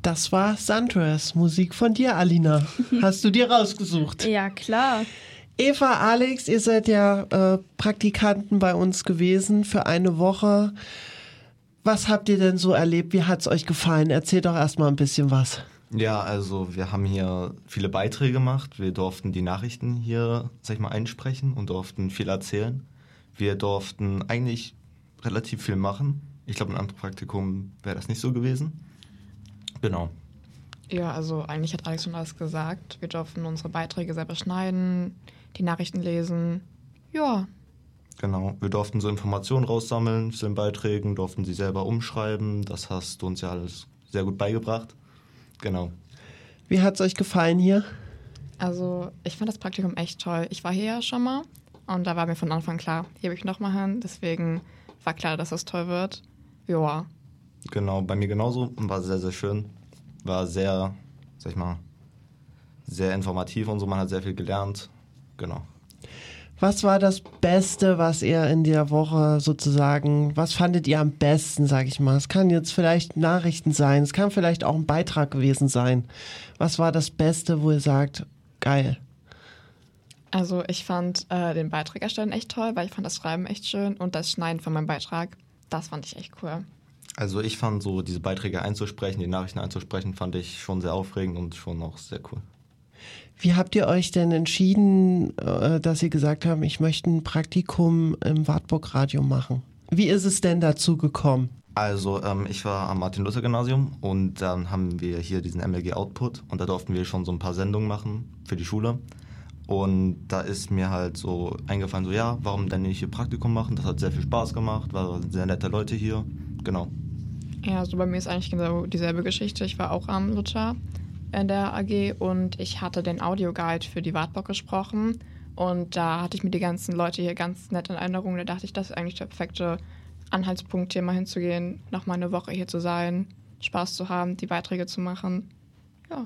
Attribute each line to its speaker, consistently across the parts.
Speaker 1: Das war Sundress, Musik von dir, Alina. Hast du dir rausgesucht?
Speaker 2: Ja, klar.
Speaker 1: Eva, Alex, ihr seid ja Praktikanten bei uns gewesen für eine Woche. Was habt ihr denn so erlebt? Wie hat es euch gefallen? Erzählt doch erstmal ein bisschen was.
Speaker 3: Ja, also wir haben hier viele Beiträge gemacht. Wir durften die Nachrichten hier, sag ich mal, einsprechen und durften viel erzählen. Wir durften eigentlich relativ viel machen. Ich glaube, in einem Praktikum wäre das nicht so gewesen. Genau.
Speaker 4: Ja, also eigentlich hat Alex schon alles gesagt. Wir durften unsere Beiträge selber schneiden, die Nachrichten lesen. Ja.
Speaker 3: Genau, wir durften so Informationen raussammeln zu den Beiträgen, durften sie selber umschreiben. Das hast du uns ja alles sehr gut beigebracht. Genau.
Speaker 1: Wie hat es euch gefallen hier?
Speaker 4: Also ich fand das Praktikum echt toll. Ich war hier ja schon mal und da war mir von Anfang klar, hier will ich nochmal hin. Deswegen war klar, dass das toll wird. Ja.
Speaker 3: Genau, bei mir genauso. War sehr, sehr schön. War sehr, sag ich mal, sehr informativ und so. Man hat sehr viel gelernt. Genau.
Speaker 1: Was war das Beste, was ihr in der Woche sozusagen, was fandet ihr am besten, sag ich mal? Es kann jetzt vielleicht Nachrichten sein, es kann vielleicht auch ein Beitrag gewesen sein. Was war das Beste, wo ihr sagt, geil?
Speaker 4: Also ich fand den Beitrag erstellen echt toll, weil ich fand das Schreiben echt schön und das Schneiden von meinem Beitrag, das fand ich echt cool.
Speaker 3: Also ich fand so diese Beiträge einzusprechen, die Nachrichten einzusprechen, fand ich schon sehr aufregend und schon auch sehr cool.
Speaker 1: Wie habt ihr euch denn entschieden, dass ihr gesagt habt, ich möchte ein Praktikum im Wartburg Radio machen? Wie ist es denn dazu gekommen?
Speaker 3: Also ich war am Martin-Luther-Gymnasium und dann haben wir hier diesen MLG Output und da durften wir schon so ein paar Sendungen machen für die Schule. Und da ist mir halt so eingefallen, so ja, warum denn nicht hier Praktikum machen? Das hat sehr viel Spaß gemacht, waren sehr nette Leute hier, genau.
Speaker 4: Ja, also bei mir ist eigentlich genau dieselbe Geschichte. Ich war auch am Luther in der AG und ich hatte den Audioguide für die Wartburg gesprochen und da hatte ich mir die ganzen Leute hier ganz nett in Erinnerung. Da dachte ich, das ist eigentlich der perfekte Anhaltspunkt, hier mal hinzugehen, noch mal eine Woche hier zu sein, Spaß zu haben, die Beiträge zu machen. Ja.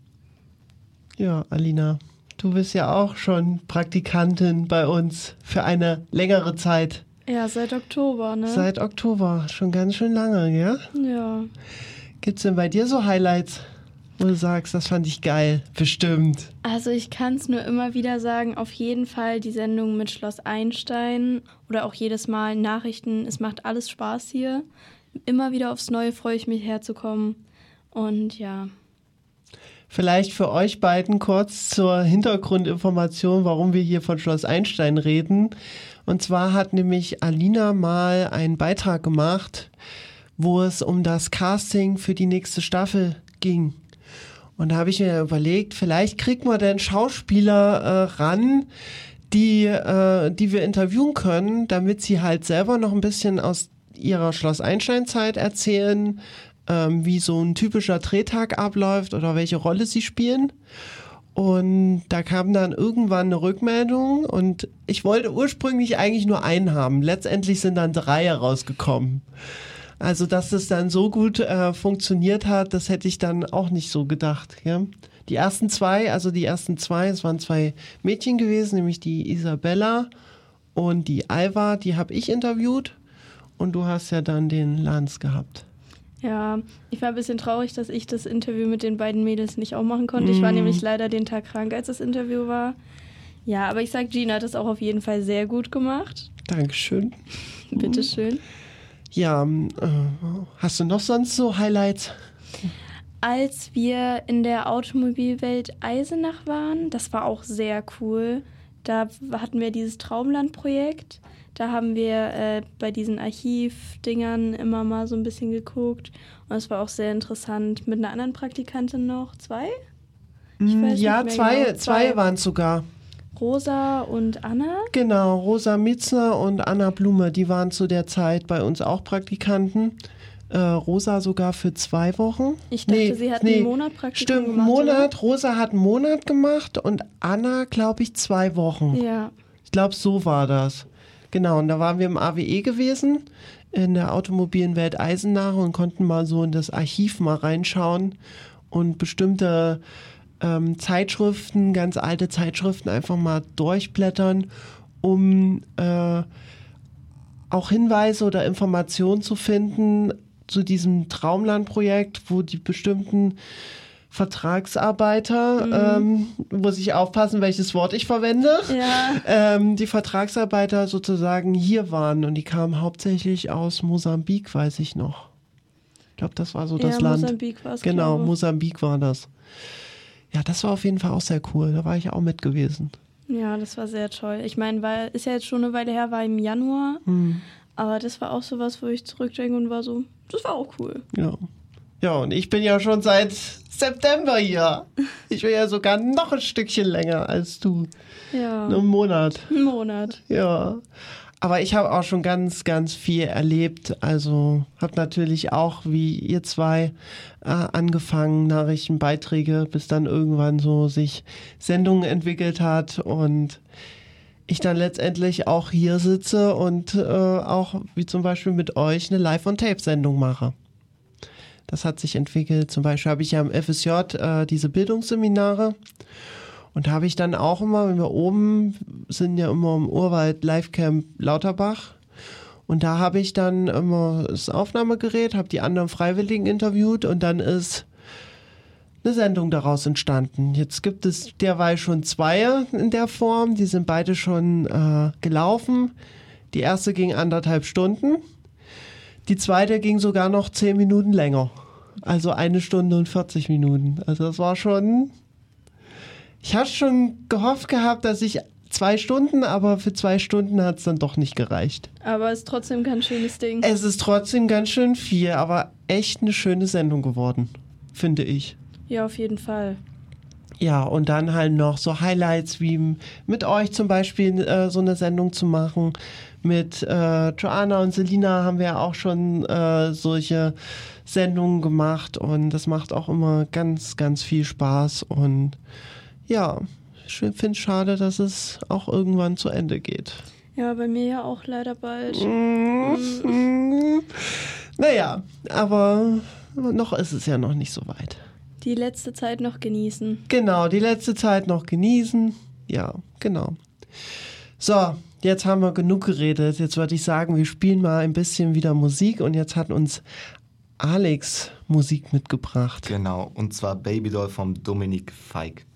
Speaker 1: Ja, Alina, du bist ja auch schon Praktikantin bei uns für eine längere Zeit.
Speaker 2: Ja, seit Oktober, ne?
Speaker 1: Seit Oktober, schon ganz schön lange, ja?
Speaker 2: Ja.
Speaker 1: Gibt's denn bei dir so Highlights, wo du sagst, das fand ich geil? Bestimmt.
Speaker 2: Also ich kann es nur immer wieder sagen, auf jeden Fall die Sendung mit Schloss Einstein oder auch jedes Mal Nachrichten. Es macht alles Spaß hier. Immer wieder aufs Neue freue ich mich herzukommen. Und ja.
Speaker 1: Vielleicht für euch beiden kurz zur Hintergrundinformation, warum wir hier von Schloss Einstein reden. Und zwar hat nämlich Alina mal einen Beitrag gemacht, wo es um das Casting für die nächste Staffel ging. Und da habe ich mir überlegt, vielleicht kriegen wir denn Schauspieler ran, die wir interviewen können, damit sie halt selber noch ein bisschen aus ihrer Schloss Einstein-Zeit erzählen, wie so ein typischer Drehtag abläuft oder welche Rolle sie spielen. Und da kam dann irgendwann eine Rückmeldung und ich wollte ursprünglich eigentlich nur einen haben. Letztendlich sind dann 3 rausgekommen. Also, dass das dann so gut funktioniert hat, das hätte ich dann auch nicht so gedacht. Ja? Die ersten zwei, es waren 2 Mädchen gewesen, nämlich die Isabella und die Alva, die habe ich interviewt und du hast ja dann den Lance gehabt.
Speaker 2: Ja, ich war ein bisschen traurig, dass ich das Interview mit den beiden Mädels nicht auch machen konnte. Ich war nämlich leider den Tag krank, als das Interview war. Ja, aber ich sag, Gina hat das auch auf jeden Fall sehr gut gemacht.
Speaker 1: Dankeschön.
Speaker 2: Bitteschön.
Speaker 1: Ja, hast du noch sonst so Highlights?
Speaker 2: Als wir in der Automobilwelt Eisenach waren, das war auch sehr cool. Da hatten wir dieses Traumland-Projekt. Da haben wir bei diesen Archivdingern immer mal so ein bisschen geguckt. Und es war auch sehr interessant. Mit einer anderen Praktikantin noch. 2?
Speaker 1: Ja, zwei waren es sogar.
Speaker 2: Rosa und Anna?
Speaker 1: Genau, Rosa Mitzner und Anna Blume, die waren zu der Zeit bei uns auch Praktikanten. Rosa sogar für 2 Wochen.
Speaker 2: Ich dachte, sie hat einen Monat Praktikum
Speaker 1: gemacht.
Speaker 2: Stimmt,
Speaker 1: Monat. Oder? Rosa hat einen Monat gemacht und Anna, glaube ich, 2 Wochen.
Speaker 2: Ja.
Speaker 1: Ich glaube, so war das. Genau, und da waren wir im AWE gewesen, in der automobilen Welt Eisenach und konnten mal so in das Archiv mal reinschauen und bestimmte Zeitschriften, ganz alte Zeitschriften einfach mal durchblättern, um auch Hinweise oder Informationen zu finden, zu diesem Traumland-Projekt, wo die bestimmten Vertragsarbeiter, muss ich aufpassen, welches Wort ich verwende, die Vertragsarbeiter sozusagen hier waren und die kamen hauptsächlich aus Mosambik, weiß ich noch. Ich glaube, das war so das Land.
Speaker 2: Mosambik war es.
Speaker 1: Genau, Mosambik war das. Ja, das war auf jeden Fall auch sehr cool. Da war ich auch mit gewesen.
Speaker 2: Ja, das war sehr toll. Ich meine, ist ja jetzt schon eine Weile her, war im Januar. Aber das war auch sowas, wo ich zurückdenke und war so, das war auch cool.
Speaker 1: Ja. Ja, und ich bin ja schon seit September hier. Ich bin ja sogar noch ein Stückchen länger als du.
Speaker 2: Ja.
Speaker 1: Einen Monat.
Speaker 2: Ein Monat.
Speaker 1: Ja. Aber ich habe auch schon ganz, ganz viel erlebt. Also habe natürlich auch, wie ihr zwei, angefangen, Nachrichtenbeiträge, bis dann irgendwann so sich Sendungen entwickelt hat und ich dann letztendlich auch hier sitze und auch, wie zum Beispiel mit euch, eine Live-on-Tape-Sendung mache. Das hat sich entwickelt. Zum Beispiel habe ich ja im FSJ diese Bildungsseminare. Und da habe ich dann auch immer, wenn wir oben sind, ja immer im Urwald Livecamp Lauterbach. Und da habe ich dann immer das Aufnahmegerät, habe die anderen Freiwilligen interviewt und dann ist eine Sendung daraus entstanden. Jetzt gibt es derweil schon 2 in der Form. Die sind beide schon gelaufen. Die erste ging 1,5 Stunden. Die zweite ging sogar noch 10 Minuten länger. Also 1 Stunde und 40 Minuten. Also das war schon... Ich hatte schon gehofft gehabt, dass ich 2 Stunden, aber für 2 Stunden hat es dann doch nicht gereicht.
Speaker 2: Aber es ist trotzdem kein schönes Ding.
Speaker 1: Es ist trotzdem ganz schön viel, aber echt eine schöne Sendung geworden, finde ich.
Speaker 2: Ja, auf jeden Fall.
Speaker 1: Ja, und dann halt noch so Highlights wie mit euch zum Beispiel so eine Sendung zu machen. Mit Joanna und Selina haben wir ja auch schon solche Sendungen gemacht und das macht auch immer ganz, ganz viel Spaß und ja, ich finde es schade, dass es auch irgendwann zu Ende geht.
Speaker 2: Ja, bei mir ja auch leider bald.
Speaker 1: Naja, aber noch ist es ja noch nicht so weit.
Speaker 2: Die letzte Zeit noch genießen.
Speaker 1: Genau, die letzte Zeit noch genießen. Ja, genau. So, jetzt haben wir genug geredet. Jetzt würde ich sagen, wir spielen mal ein bisschen wieder Musik und jetzt hat uns Alex Musik mitgebracht.
Speaker 3: Genau, und zwar Baby Doll vom Dominik Feig.